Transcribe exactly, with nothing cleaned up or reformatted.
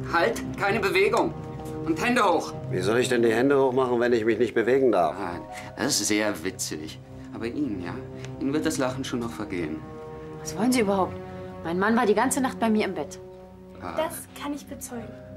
Halt, keine Bewegung. Und Hände hoch. Wie soll ich denn die Hände hoch machen, wenn ich mich nicht bewegen darf? Ah, das ist sehr witzig. Aber Ihnen, ja? Ihnen wird das Lachen schon noch vergehen. Was wollen Sie überhaupt? Mein Mann war die ganze Nacht bei mir im Bett. Ah. Das kann ich bezeugen.